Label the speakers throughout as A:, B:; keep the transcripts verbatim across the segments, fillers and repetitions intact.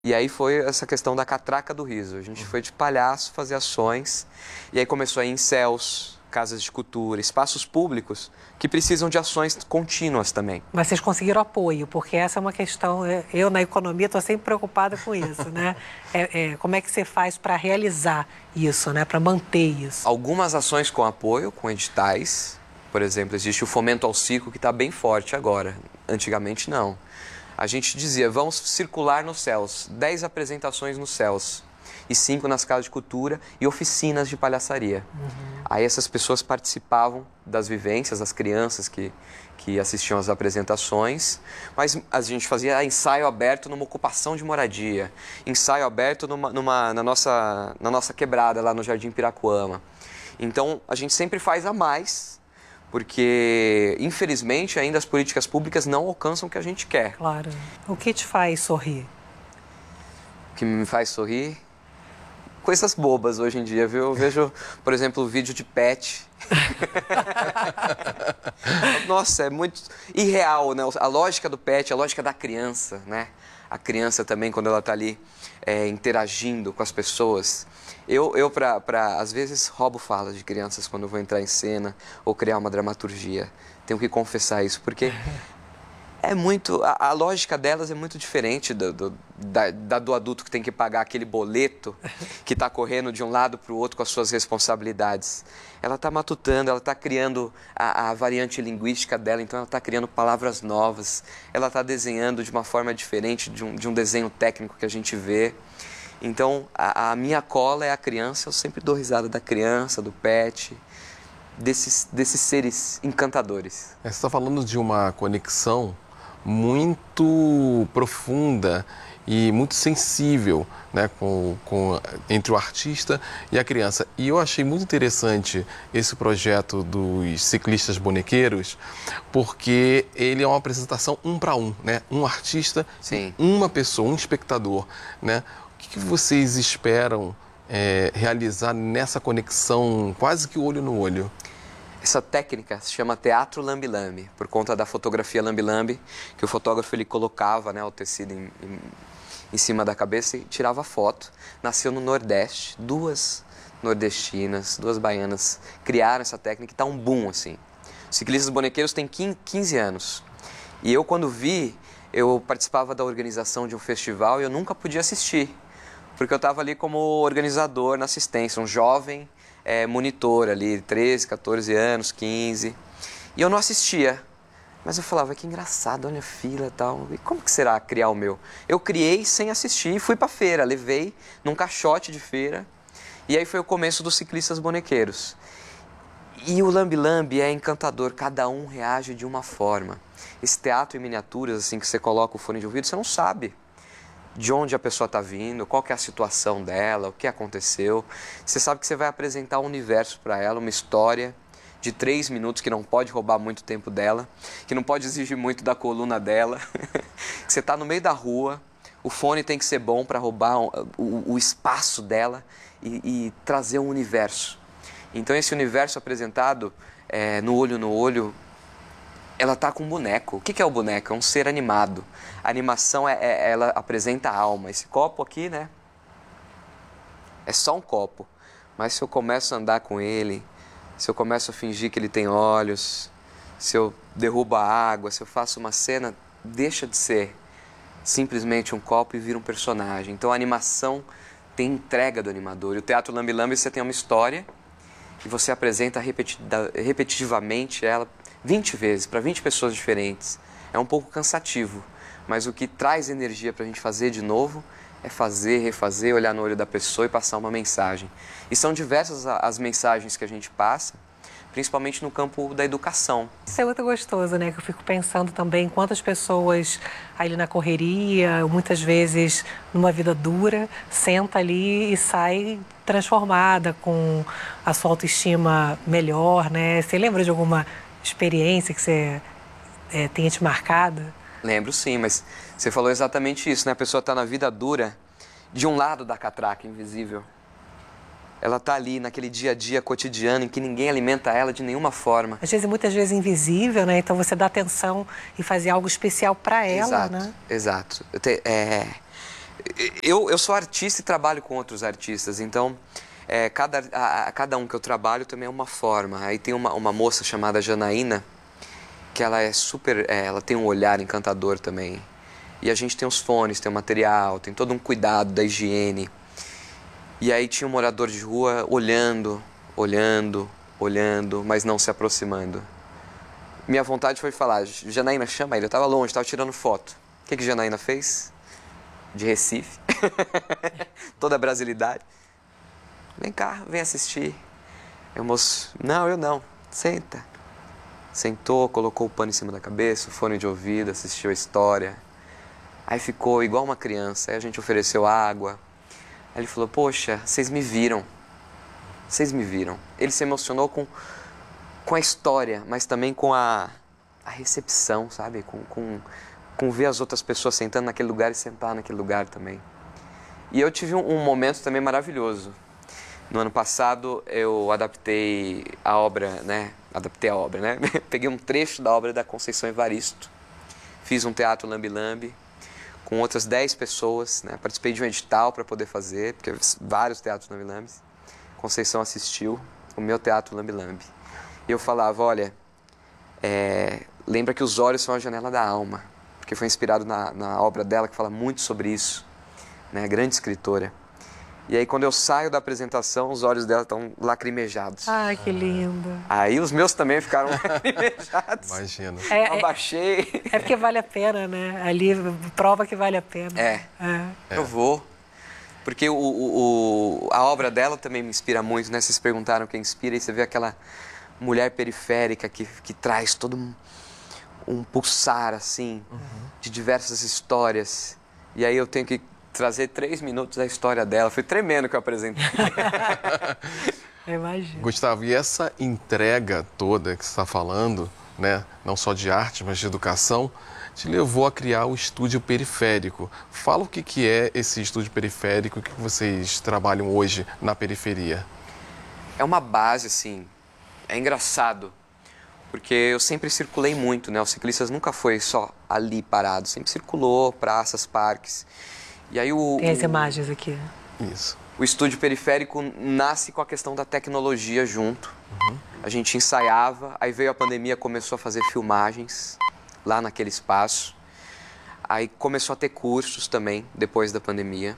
A: E aí foi essa questão da catraca do riso. A gente foi de palhaço fazer ações, e aí começou a ir em céus, casas de cultura, espaços públicos que precisam de ações contínuas também.
B: Mas vocês conseguiram apoio, porque essa é uma questão, eu na economia estou sempre preocupada com isso, né? É, é, como é que você faz para realizar isso, né? Para manter isso?
A: Algumas ações com apoio, com editais. Por exemplo, existe o Fomento ao Circo, que está bem forte agora. Antigamente não. A gente dizia, vamos circular nos céus, dez apresentações nos céus e cinco nas casas de cultura e oficinas de palhaçaria. Uhum. Aí essas pessoas participavam das vivências, as crianças que, que assistiam às apresentações, mas a gente fazia ensaio aberto numa ocupação de moradia, ensaio aberto numa, numa, na, nossa, na nossa quebrada lá no Jardim Piracuama. Então a gente sempre faz a mais, porque, infelizmente, ainda as políticas públicas não alcançam o que a gente quer.
B: Claro. O que te faz sorrir?
A: O que me faz sorrir? Coisas bobas hoje em dia, viu? Eu vejo, por exemplo, o vídeo de pet. Nossa, é muito irreal, né? A lógica do pet, a lógica da criança, né? A criança também, quando ela está ali é, interagindo com as pessoas. Eu, eu pra, pra, às vezes, roubo falas de crianças quando eu vou entrar em cena ou criar uma dramaturgia. Tenho que confessar isso, porque é muito... A, a lógica delas é muito diferente do, do, da, da do adulto que tem que pagar aquele boleto que está correndo de um lado para o outro com as suas responsabilidades. Ela está matutando, ela está criando a, a variante linguística dela, então ela está criando palavras novas, ela está desenhando de uma forma diferente de um, de um desenho técnico que a gente vê. Então, a, a minha cola é a criança, eu sempre dou risada da criança, do pet, desses, desses seres encantadores.
C: Você está falando de uma conexão muito profunda e muito sensível, né, com, com, entre o artista e a criança. E eu achei muito interessante esse projeto dos ciclistas bonequeiros, porque ele é uma apresentação um para um, né? Um artista,
A: Sim.
C: Uma pessoa, um espectador, né? O que vocês esperam é, realizar nessa conexão quase que olho no olho?
A: Essa técnica se chama teatro lambe-lambe, por conta da fotografia lambe-lambe, que o fotógrafo ele colocava, né, o tecido em, em, em cima da cabeça e tirava foto. Nasceu no Nordeste, duas nordestinas, duas baianas criaram essa técnica e está um boom assim. Os ciclistas bonequeiros têm quinze anos. E eu, quando vi, eu participava da organização de um festival e eu nunca podia assistir, porque eu estava ali como organizador na assistência, um jovem é, monitor ali, treze, quatorze anos, quinze, e eu não assistia. Mas eu falava, que engraçado, olha a fila e tal, e como que será criar o meu? Eu criei sem assistir e fui para feira, levei num caixote de feira, e aí foi o começo dos ciclistas bonequeiros. E o lambe-lambe é encantador, cada um reage de uma forma. Esse teatro em miniaturas, assim, que você coloca o fone de ouvido, você não sabe de onde a pessoa está vindo, qual que é a situação dela, o que aconteceu. Você sabe que você vai apresentar um universo para ela, uma história de três minutos que não pode roubar muito tempo dela, que não pode exigir muito da coluna dela. Você está no meio da rua, o fone tem que ser bom para roubar o, o, o espaço dela e, e trazer um universo. Então esse universo apresentado é, no olho no olho, ela tá com um boneco. O que que é o boneco? É um ser animado. A animação, é, é, ela apresenta a alma. Esse copo aqui, né? É só um copo. Mas se eu começo a andar com ele, se eu começo a fingir que ele tem olhos, se eu derrubo a água, se eu faço uma cena, deixa de ser simplesmente um copo e vira um personagem. Então a animação tem entrega do animador. E o teatro lambe-lambe, você tem uma história e você apresenta repetitivamente ela vinte vezes, para vinte pessoas diferentes. É um pouco cansativo, mas o que traz energia para a gente fazer de novo é fazer, refazer, olhar no olho da pessoa e passar uma mensagem. E são diversas as mensagens que a gente passa, principalmente no campo da educação.
B: Isso é muito gostoso, né? Que eu fico pensando também quantas pessoas ali na correria, muitas vezes numa vida dura, senta ali e sai transformada, com a sua autoestima melhor, né? Você lembra de alguma experiência que você é, tenha te marcado?
A: Lembro sim, mas você falou exatamente isso, né? A pessoa está na vida dura, de um lado da catraca invisível. Ela está ali naquele dia a dia cotidiano em que ninguém alimenta ela de nenhuma forma.
B: Às vezes, muitas vezes invisível, né? Então você dá atenção e fazer algo especial para ela,
A: exato,
B: né?
A: Exato. Eu, te, é, Eu, eu sou artista e trabalho com outros artistas, então é, cada, a, a cada um que eu trabalho também é uma forma. Aí tem uma, uma moça chamada Janaína, que ela é super, é, ela tem um olhar encantador também. E a gente tem os fones, tem o material, tem todo um cuidado da higiene. E aí tinha um morador de rua olhando, olhando, olhando, mas não se aproximando. Minha vontade foi falar, Janaína, chama ele, eu estava longe, estava tirando foto. O que que Janaína fez? De Recife, toda a brasilidade. Vem cá, vem assistir. Eu, moço, não, eu não, senta. Sentou, colocou o pano em cima da cabeça, o fone de ouvido, assistiu a história. Aí ficou igual uma criança, aí a gente ofereceu água. Aí ele falou, poxa, vocês me viram, vocês me viram. Ele se emocionou com, com a história, mas também com a, a recepção, sabe? Com, com, com ver as outras pessoas sentando naquele lugar e sentar naquele lugar também. E eu tive um, um momento também maravilhoso. No ano passado eu adaptei a obra, né? Adaptei a obra, né? Peguei um trecho da obra da Conceição Evaristo, fiz um teatro lambe-lambe com outras dez pessoas, né? Participei de um edital para poder fazer, porque vários teatros lambe-lambes. Conceição assistiu o meu teatro lambe-lambe. E eu falava, olha, é, lembra que os olhos são a janela da alma, porque foi inspirado na, na obra dela, que fala muito sobre isso, né? Grande escritora. E aí, quando eu saio da apresentação, os olhos dela estão lacrimejados.
B: Ai, que lindo.
A: Aí os meus também ficaram lacrimejados.
C: Imagina.
B: É,
A: eu abaixei.
B: É porque vale a pena, né? Ali prova que vale a pena.
A: É,
B: é.
A: eu vou. Porque o, o, o, a obra dela também me inspira muito, né? Vocês perguntaram quem inspira, e você vê aquela mulher periférica que, que traz todo um, um pulsar, assim, uhum. de diversas histórias. E aí eu tenho que trazer três minutos da história dela. Foi tremendo que eu apresentei.
B: Eu imagino.
C: Gustavo, e essa entrega toda que você está falando, né, não só de arte, mas de educação, te levou a criar o Estúdio Periférico. Fala o que, que é esse Estúdio Periférico, o que vocês trabalham hoje na periferia.
A: É uma base, assim, é engraçado, porque eu sempre circulei muito, né? Os ciclistas nunca foi só ali parado, sempre circulou, praças, parques. E aí o,
B: Tem as imagens aqui.
C: Isso.
A: O Estúdio Periférico nasce com a questão da tecnologia junto. Uhum. A gente ensaiava, aí veio a pandemia, começou a fazer filmagens lá naquele espaço. Aí começou a ter cursos também, depois da pandemia.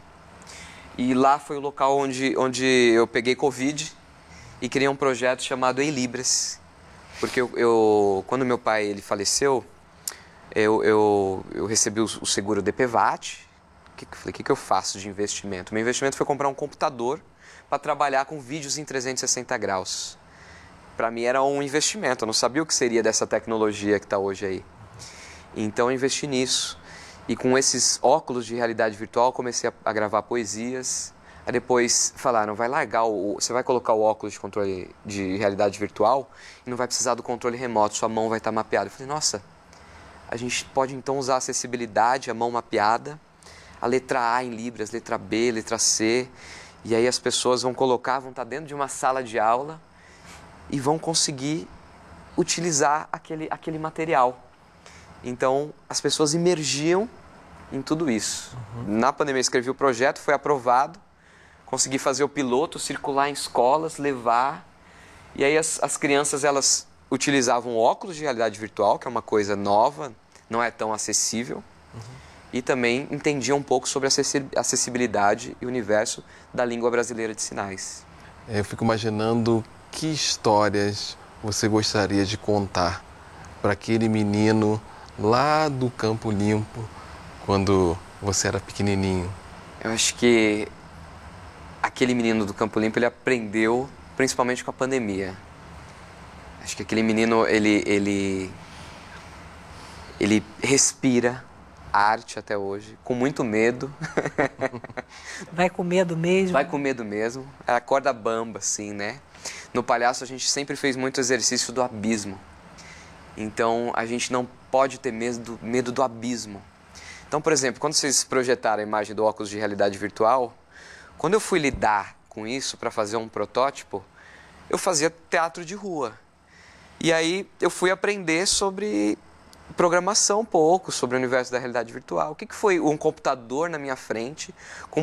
A: E lá foi o local onde, onde eu peguei Covid e criei um projeto chamado Ei Libras. Porque eu, eu, quando meu pai ele faleceu, eu, eu, eu recebi o, o seguro D P V A T. Que, falei, o que, que eu faço de investimento? Meu investimento foi comprar um computador para trabalhar com vídeos em trezentos e sessenta graus. Para mim era um investimento, eu não sabia o que seria dessa tecnologia que está hoje aí. Então eu investi nisso. E com esses óculos de realidade virtual comecei a, a gravar poesias. Aí depois falaram, vai largar, o, você vai colocar o óculos de controle de realidade virtual e não vai precisar do controle remoto, sua mão vai estar mapeada. Eu falei, nossa, a gente pode então usar a acessibilidade, a mão mapeada, a letra A em Libras, letra B, letra C, e aí as pessoas vão colocar, vão estar dentro de uma sala de aula e vão conseguir utilizar aquele, aquele material. Então, as pessoas imergiam em tudo isso. Uhum. Na pandemia, eu escrevi o projeto, foi aprovado, consegui fazer o piloto, circular em escolas, levar, e aí as, as crianças, elas utilizavam óculos de realidade virtual, que é uma coisa nova, não é tão acessível, uhum. E também entendia um pouco sobre a acessibilidade e o universo da língua brasileira de sinais.
C: Eu fico imaginando que histórias você gostaria de contar para aquele menino lá do Campo Limpo, quando você era pequenininho.
A: Eu acho que aquele menino do Campo Limpo, ele aprendeu principalmente com a pandemia. Acho que aquele menino, ele, ele, ele respira arte até hoje, com muito medo.
B: Vai com medo mesmo?
A: Vai com medo mesmo. É a corda bamba, assim, né? No Palhaço, a gente sempre fez muito exercício do abismo. Então, a gente não pode ter medo, medo do abismo. Então, por exemplo, quando vocês projetaram a imagem do óculos de realidade virtual, quando eu fui lidar com isso para fazer um protótipo, eu fazia teatro de rua. E aí, eu fui aprender sobre programação um pouco sobre o universo da realidade virtual. O que, que foi um computador na minha frente com